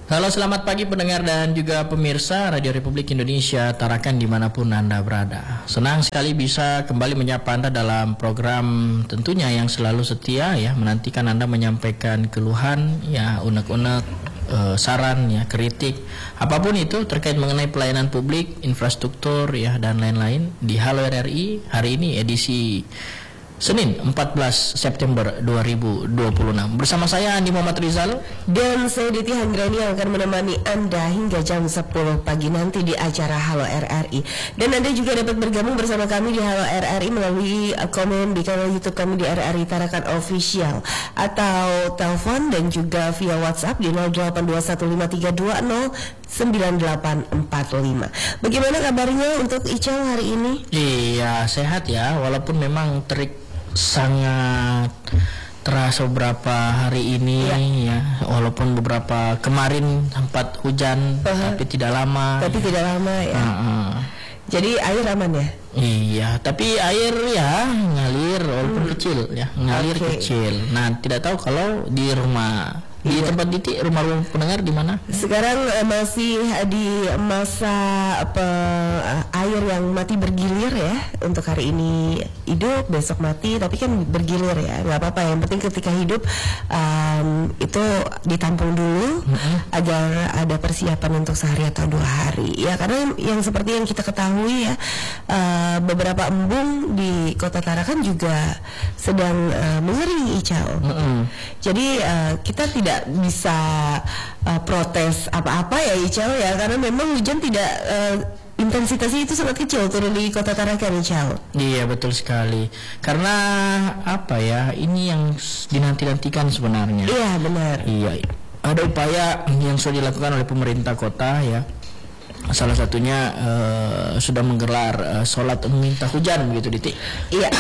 Halo, selamat pagi pendengar dan juga pemirsa Radio Republik Indonesia Tarakan dimanapun Anda berada. Senang sekali bisa kembali menyapa Anda dalam program tentunya yang selalu setia ya, menantikan Anda menyampaikan keluhan ya, unek-unek, saran ya, kritik, apapun itu terkait mengenai pelayanan publik, infrastruktur ya, dan lain-lain di Halo RRI. Hari ini edisi Senin 14 September 2026. Bersama saya Andi Muhammad Rizal dan saya Diti Handriani yang akan menemani Anda hingga jam 10 pagi nanti di acara Halo RRI. Dan Anda juga dapat bergabung bersama kami di Halo RRI melalui komen di kanal YouTube kami di RRI Tarakan Official, atau telepon dan juga via WhatsApp di 082153209845. Bagaimana kabarnya untuk Ical hari ini? Iya, sehat ya, walaupun memang sangat terasa beberapa hari ini ya, walaupun beberapa kemarin sempat hujan tapi tidak lama ya. Jadi air aman ya? Iya, tapi air ya ngalir walaupun kecil ya, ngalir kecil. Nah, tidak tahu kalau di rumah di tempat Diti, rumah pendengar di mana? Sekarang masih di masa air yang mati bergilir ya. Untuk hari ini hidup, besok mati, tapi kan bergilir ya, nggak apa-apa. Yang penting ketika hidup itu ditampung dulu agar ada persiapan untuk sehari atau 2 hari ya. Karena yang seperti yang kita ketahui ya, beberapa embung di Kota Tarakan juga sedang mengering, Ical. Jadi kita tidak bisa protes apa-apa ya, Ical ya, karena memang hujan tidak intensitasnya itu sangat kecil turun di Kota Tarakan, Ical. Iya, betul sekali. Karena apa ya, ini yang dinanti-nantikan sebenarnya. Iya, benar. Iya, ada upaya yang sudah dilakukan oleh pemerintah kota ya. Salah satunya sudah menggelar sholat minta hujan begitu, Diti. Iya.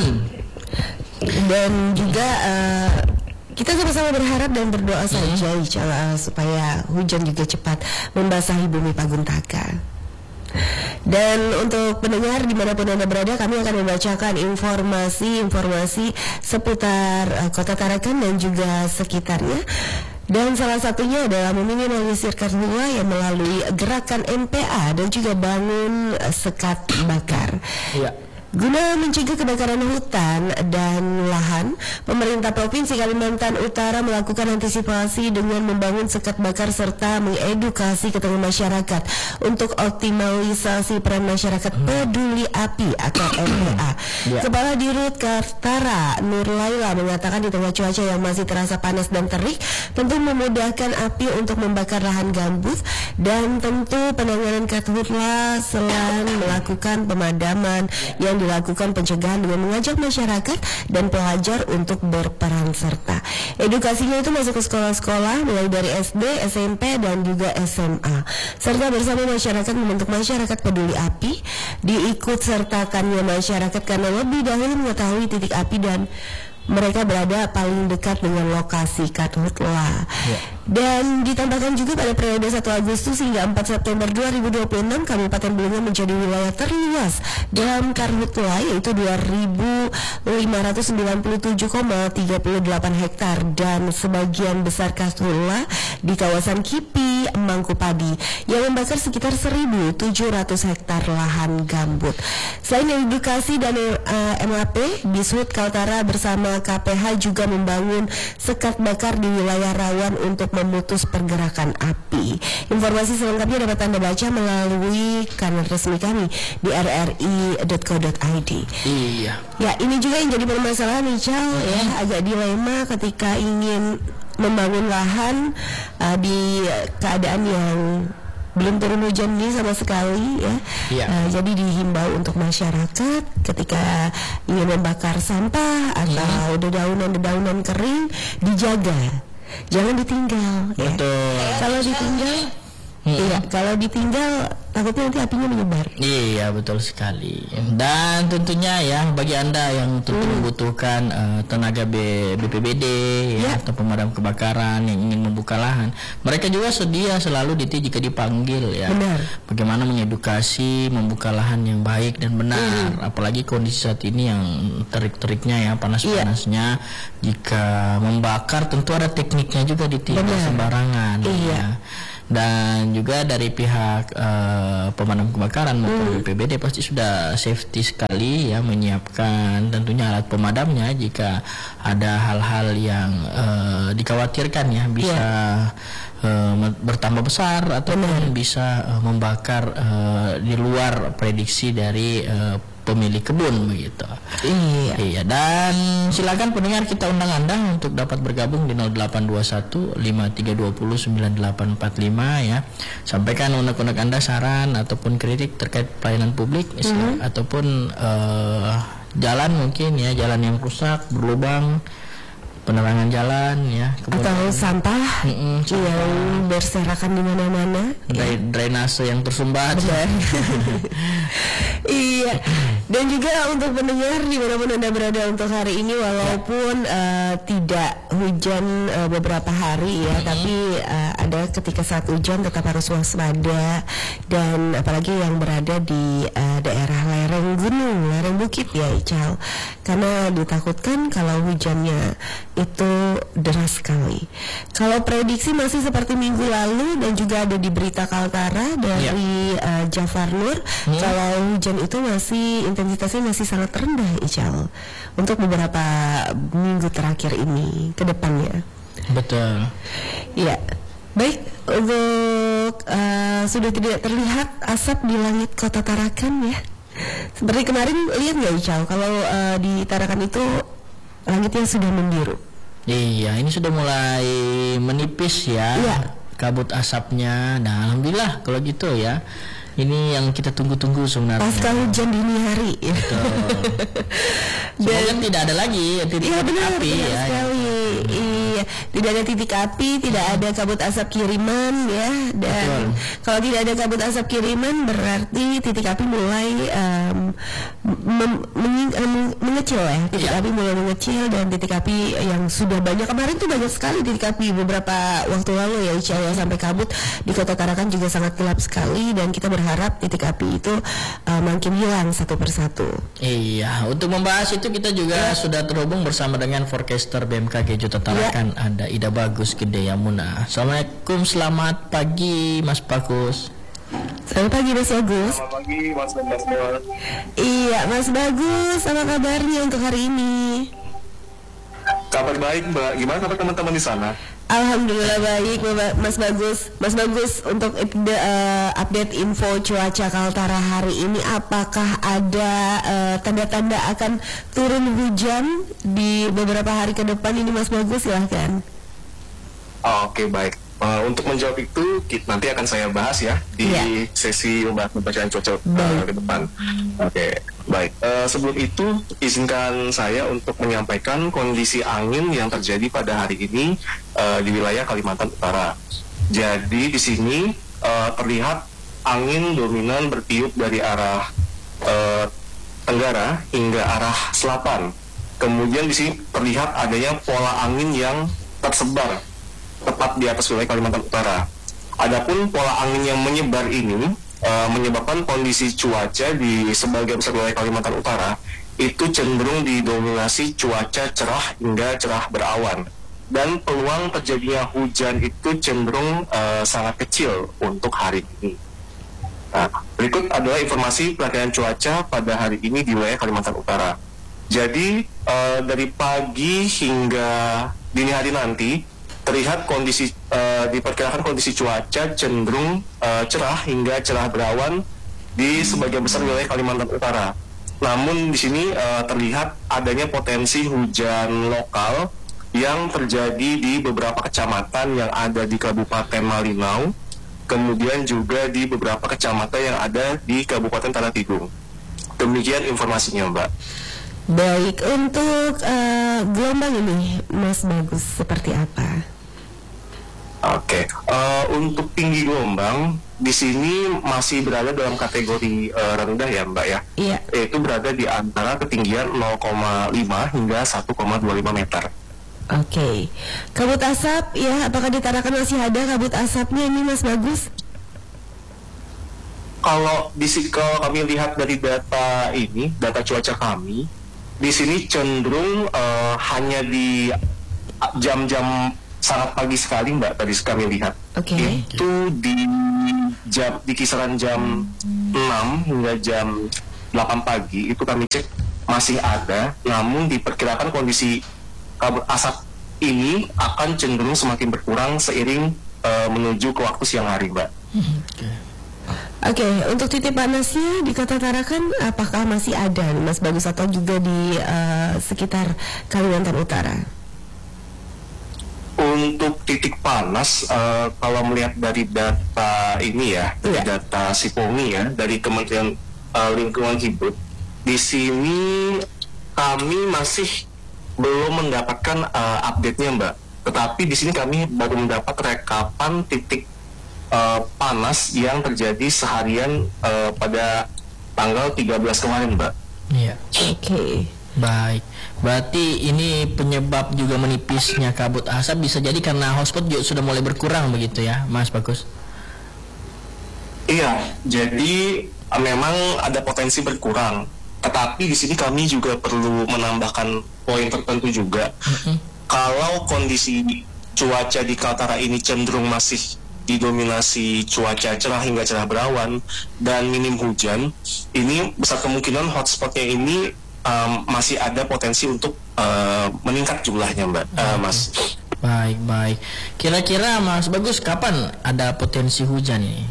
Dan juga kita sama-sama berharap dan berdoa saja supaya hujan juga cepat membasahi bumi Paguntaka. Dan untuk pendengar dimanapun Anda berada, kami akan membacakan informasi seputar Kota Tarakan dan juga sekitarnya. Dan salah satunya adalah meminimalisir karhutla yang melalui gerakan MPA dan juga bangun sekat bakar. Iya. Guna mencegah kebakaran hutan dan lahan, pemerintah Provinsi Kalimantan Utara melakukan antisipasi dengan membangun sekat bakar serta mengedukasi ke tengah masyarakat untuk optimalisasi peran masyarakat peduli api atau MPA. Kepala Dirut Kartara Nur Laila mengatakan di tengah cuaca yang masih terasa panas dan terik, tentu memudahkan api untuk membakar lahan gambut, dan tentu penanganan karhutla selain melakukan pemadaman yang dilakukan pencegahan dengan mengajak masyarakat dan pelajar untuk berperan serta. Edukasinya itu masuk ke sekolah-sekolah mulai dari SD, SMP dan juga SMA. Serta bersama masyarakat membentuk masyarakat peduli api, diikut sertakannya masyarakat karena lebih dahulu mengetahui titik api dan mereka berada paling dekat dengan lokasi karhutla. Dan ditambahkan juga pada periode 1 Agustus hingga 4 September 2026, Kabupaten Bulungan menjadi wilayah terluas dalam karhutla, yaitu 2.597,38 hektar, dan sebagian besar karhutla di kawasan Kipi, Mangkupadi yang membakar sekitar 1.700 hektar lahan gambut. Selain edukasi dan MAP, Dishub Kaltara bersama KPH juga membangun sekat bakar di wilayah rawan untuk memutus pergerakan api. Informasi selengkapnya dapat Anda baca melalui kanal resmi kami di rri.co.id. Iya. Ya, ini juga yang jadi permasalahan, Ical, ya, agak dilema ketika ingin membangun lahan di keadaan yang belum turun hujan ini sama sekali ya. Jadi dihimbau untuk masyarakat ketika ingin membakar sampah atau dedaunan kering, dijaga, jangan ditinggal. Betul. Kalau ditinggal Iya, kalau ditinggal takutnya nanti apinya menyebar. Iya, betul sekali. Dan tentunya ya bagi Anda yang tentu membutuhkan tenaga BPBD ya, atau pemadam kebakaran yang ingin membuka lahan, mereka juga sedia selalu jika dipanggil ya. Benar. Bagaimana mengedukasi membuka lahan yang baik dan benar, apalagi kondisi saat ini yang terik-teriknya ya, panas-panasnya. Jika membakar tentu ada tekniknya juga, ditinggal sembarangan. Iya. Ya. Dan juga dari pihak pemadam kebakaran maupun BPBD pasti sudah safety sekali ya, menyiapkan tentunya alat pemadamnya jika ada hal-hal yang dikhawatirkan ya bisa bertambah besar ataupun bisa membakar di luar prediksi dari pemilik kebun begitu. Iya. Dan silakan pendengar, kita undang Anda untuk dapat bergabung di 0821 5320 9845 ya. Sampaikan unek-unek Anda, saran ataupun kritik terkait pelayanan publik ataupun jalan mungkin ya, jalan yang rusak, berlubang, penerangan jalan ya, atau sampah yang berserakan di mana-mana, drainase yang tersumbat. Iya. Dan juga untuk pendengar dimanapun Anda berada untuk hari ini, walaupun tidak hujan beberapa hari ya, tapi ada ketika saat hujan tetap harus waspada, dan apalagi yang berada di daerah lereng gunung, lereng bukit ya Ical, karena ditakutkan kalau hujannya itu deras sekali. Kalau prediksi masih seperti minggu lalu dan juga ada di berita Kaltara dari Jafar Nur, kalau hujan itu masih intensitasnya masih sangat rendah Ical untuk beberapa minggu terakhir ini ke depannya. Betul. Iya. Baik, untuk sudah tidak terlihat asap di langit kota Tarakan ya. Seperti kemarin lihat nggak Ical, kalau di Tarakan itu langitnya sudah membiru. Iya, ini sudah mulai menipis ya, kabut asapnya. Nah, alhamdulillah kalau gitu ya. Ini yang kita tunggu-tunggu sebenarnya. Pasca hujan dini hari. Betul. Semoga tidak ada lagi titik api ya. Sekali. Iya, tidak ada titik api, tidak ada kabut asap kiriman ya. Dan kalau tidak ada kabut asap kiriman berarti titik api mulai mengecil ya. Titik api mulai mengecil, dan titik api yang sudah banyak kemarin tuh banyak sekali titik api beberapa waktu lalu ya Ica ya, sampai kabut di kota Tarakan juga sangat gelap sekali, dan kita berharap titik api itu makin hilang satu persatu. Iya, untuk membahas itu kita juga sudah terhubung bersama dengan forecaster BMKG Jota Tarakan, ada Ida Bagus Gede Yamuna. Assalamualaikum, selamat pagi Mas Bagus. Selamat pagi Mas Bagus. Selamat pagi Mas Bagus. Iya Mas Bagus, apa kabarnya untuk hari ini? Kabar baik Mbak, gimana kabar teman-teman di sana? Alhamdulillah baik Mas Bagus. Mas Bagus, untuk update info cuaca Kaltara hari ini, apakah ada tanda-tanda akan turun hujan di beberapa hari ke depan ini Mas Bagus? Silahkan. Oke, baik. Untuk menjawab itu nanti akan saya bahas ya di sesi pembacaan cuaca ke depan. Oke, baik. Sebelum itu izinkan saya untuk menyampaikan kondisi angin yang terjadi pada hari ini di wilayah Kalimantan Utara. Jadi di sini terlihat angin dominan bertiup dari arah tenggara hingga arah selatan. Kemudian di sini terlihat adanya pola angin yang tersebar tepat di atas wilayah Kalimantan Utara. Adapun pola angin yang menyebar ini menyebabkan kondisi cuaca di sebagian besar wilayah Kalimantan Utara itu cenderung didominasi cuaca cerah hingga cerah berawan, dan peluang terjadinya hujan itu cenderung sangat kecil untuk hari ini. Nah, berikut adalah informasi perakiraan cuaca pada hari ini di wilayah Kalimantan Utara. Jadi dari pagi hingga dini hari nanti terlihat diperkirakan kondisi cuaca cenderung cerah hingga cerah berawan di sebagian besar wilayah Kalimantan Utara. Namun di sini terlihat adanya potensi hujan lokal yang terjadi di beberapa kecamatan yang ada di Kabupaten Malinau, kemudian juga di beberapa kecamatan yang ada di Kabupaten Tanah Tidung. Demikian informasinya, Mbak. Baik, untuk gelombang ini Mas Bagus seperti apa? Oke, Untuk tinggi gelombang di sini masih berada dalam kategori rendah ya Mbak ya. Iya. Yaitu berada di antara ketinggian 0,5 hingga 1,25 meter. Oke. Kabut asap ya, apakah di Tarakan masih ada kabut asapnya ini Mas Bagus? Kalau kami lihat dari data cuaca kami, di sini cenderung hanya di jam-jam sangat pagi sekali Mbak, tadi kami lihat. Oke. Itu di kisaran jam 6 hingga jam 8 pagi itu kami cek masih ada, namun diperkirakan kondisi kabut asap ini akan cenderung semakin berkurang seiring menuju ke waktu siang hari Mbak. Oke, untuk titik panasnya di Kota Tarakan apakah masih ada Mas Bagus atau juga di sekitar Kalimantan Utara? Untuk titik panas, kalau melihat dari data ini ya, dari data SIPOMI ya, dari Kementerian Lingkungan Hidup, di sini kami masih belum mendapatkan update-nya Mbak. Tetapi di sini kami baru mendapat rekapan titik panas yang terjadi seharian pada tanggal 13 kemarin Mbak. Iya. Oke. Baik, berarti ini penyebab juga menipisnya kabut asap bisa jadi karena hotspot juga sudah mulai berkurang begitu ya, Mas Bagus? Iya, jadi memang ada potensi berkurang. Tetapi di sini kami juga perlu menambahkan poin tertentu juga. Kalau kondisi cuaca di Kaltara ini cenderung masih didominasi cuaca cerah hingga cerah berawan dan minim hujan, ini besar kemungkinan hotspotnya ini masih ada potensi untuk meningkat jumlahnya Mbak, Mas. Baik. Kira-kira Mas Bagus kapan ada potensi hujan ini?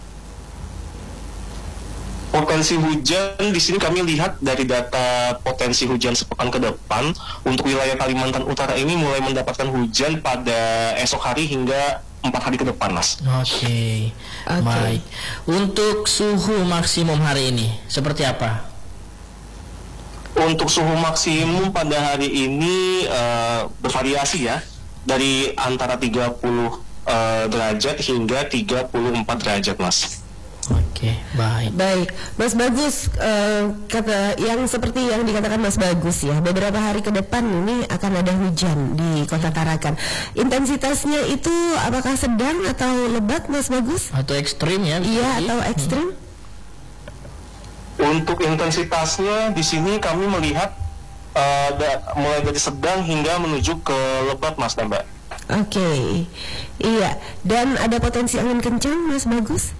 Potensi hujan di sini kami lihat dari data potensi hujan sepekan ke depan untuk wilayah Kalimantan Utara ini mulai mendapatkan hujan pada esok hari hingga 4 hari ke depan, Mas. Oke. Baik. Untuk suhu maksimum hari ini seperti apa? Untuk suhu maksimum pada hari ini bervariasi ya, dari antara 30 derajat hingga 34 derajat, Mas. Oke, baik. Mas Bagus, kata yang seperti yang dikatakan Mas Bagus ya, beberapa hari ke depan ini akan ada hujan di Kota Tarakan. Intensitasnya itu apakah sedang atau lebat, Mas Bagus? Atau ekstrim ya? Iya, atau ekstrim? Untuk intensitasnya di sini kami melihat mulai dari sedang hingga menuju ke lebat, Mas dan Mbak. Oke. Iya, dan ada potensi angin kencang, Mas Bagus?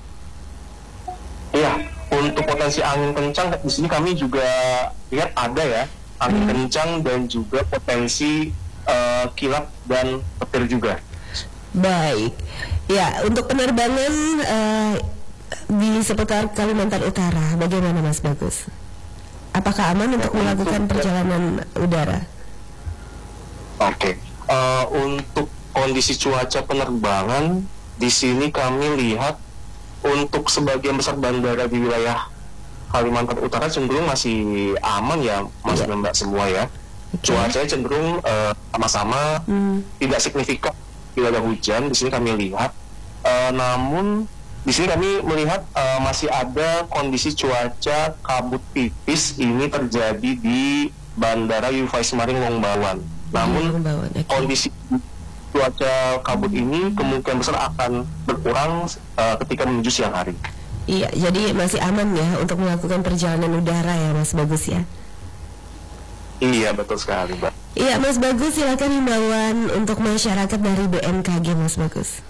Iya, untuk potensi angin kencang di sini kami juga lihat ada ya, angin kencang dan juga potensi kilat dan petir juga. Baik. Ya, untuk penerbangan di seputar Kalimantan Utara, bagaimana Mas Bagus? Apakah aman untuk melakukan perjalanan udara? Oke. Untuk kondisi cuaca penerbangan di sini kami lihat untuk sebagian besar bandara di wilayah Kalimantan Utara cenderung masih aman ya, Mas dan Mbak semua ya. Cuacanya cenderung sama-sama, tidak signifikan tidak ada hujan. Di sini kami lihat, namun di sini kami melihat masih ada kondisi cuaca kabut tipis ini terjadi di Bandara Yufai Semaring Longbawan. Namun kondisi cuaca kabut ini kemungkinan besar akan berkurang ketika menuju siang hari. Iya, jadi masih aman ya untuk melakukan perjalanan udara ya Mas Bagus ya. Iya, betul sekali, Mbak. Iya, Mas Bagus, silakan himbauan untuk masyarakat dari BMKG, Mas Bagus.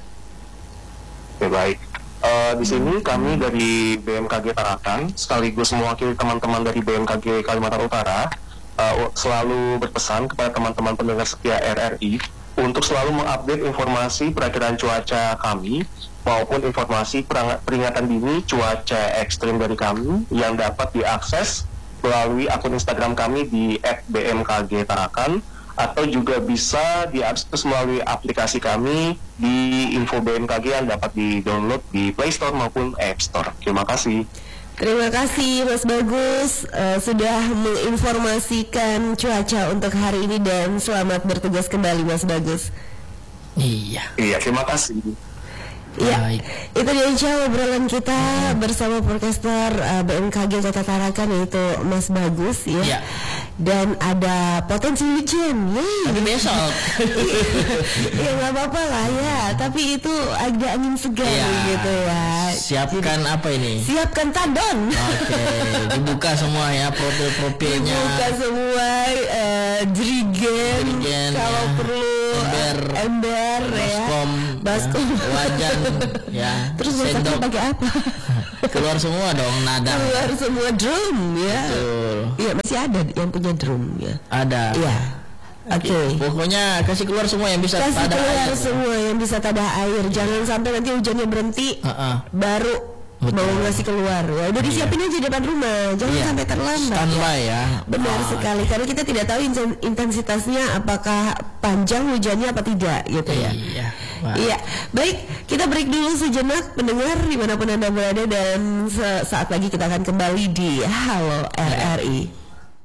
Ya, baik. Di sini kami dari BMKG Tarakan sekaligus mewakili teman-teman dari BMKG Kalimantan Utara selalu berpesan kepada teman-teman pendengar setia RRI untuk selalu mengupdate informasi perakiraan cuaca kami maupun informasi peringatan dini cuaca ekstrim dari kami yang dapat diakses melalui akun Instagram kami di @bmkgtarakan atau juga bisa diakses melalui aplikasi kami di info BMKG yang dapat di-download di Play Store maupun App Store. Terima kasih. Terima kasih Mas Bagus sudah menginformasikan cuaca untuk hari ini dan selamat bertugas kembali Mas Bagus. Iya. Iya, terima kasih. Ya, Baik. itu dia insya Allah obrolan kita bersama podcaster BMKG Kota Tarakan, yaitu Mas Bagus ya. Ya. Dan ada potensi hujan, Tapi besok. ya nggak apa-apa lah ya. Tapi itu ada angin segar Ya. gitu ya. Siapkan apa ini? Siapkan tandon. Oke, dibuka semua ya profil-profilnya. Dibuka semua jerigen, Jerigen, kalau ya. perlu ember ya. Baskom. ya. Wajan ya. Terus masaknya sendok. pakai apa? Keluar semua dong nada. Keluar semua drum ya. Betul. Iya, masih ada yang punya drum ya. Ada. Iya. Oke. Pokoknya kasih keluar semua yang bisa Kasih tada keluar air. semua yang bisa tadah air. Jangan sampai nanti hujannya berhenti Heeh. baru Betul. mau ngasih keluar. Ya, udah disiapin aja depan rumah. Jangan Iya. sampai terlambat. Standby ya. Benar Ah, sekali, karena kita tidak tahu intensitasnya apakah panjang hujannya apa tidak gitu ya. Iya. Wah. Iya, baik, kita break dulu sejenak pendengar dimanapun Anda berada, dan saat lagi kita akan kembali di Halo RRI.